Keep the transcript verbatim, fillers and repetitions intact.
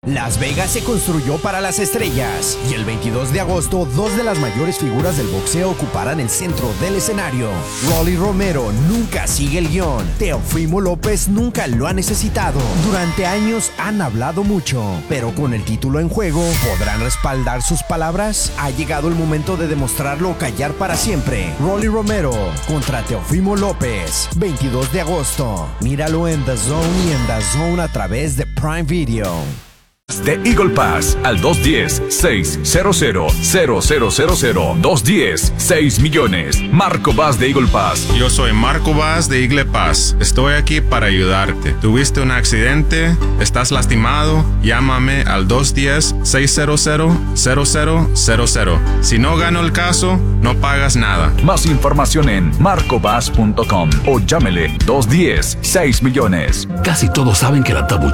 Las Vegas se construyó para las estrellas y el veintidós de agosto dos de las mayores figuras del boxeo ocuparán el centro del escenario. Rolly Romero nunca sigue el guión. Teofimo López nunca lo ha necesitado. Durante años han hablado mucho, pero con el título en juego, ¿podrán respaldar sus palabras? Ha llegado el momento de demostrarlo o callar para siempre. Rolly Romero contra Teofimo López, veintidós de agosto. Míralo en The Zone y en The Zone a través de Prime Video. De Eagle Pass al dos uno cero, seis cero cero, cero cero cero cero, dos uno cero, seis millones. Marco Bass de Eagle Pass. Yo soy Marco Bass de Eagle Pass. Estoy aquí para ayudarte. ¿Tuviste un accidente? ¿Estás lastimado? Llámame al dos uno cero, seis cero cero, cero cero cero cero. Si no gano el caso, no pagas nada. Más información en marco bass punto com o llámele dos uno cero, seis millones. Casi todos saben que la Double